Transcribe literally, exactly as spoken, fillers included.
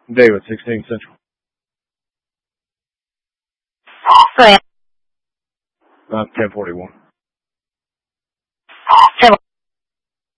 David, sixteen Central. Go ahead. Uh, ten forty-one.